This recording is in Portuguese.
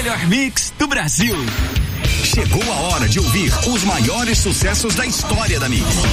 melhor mix do Brasil. Chegou a hora de ouvir os maiores sucessos da história da Mix.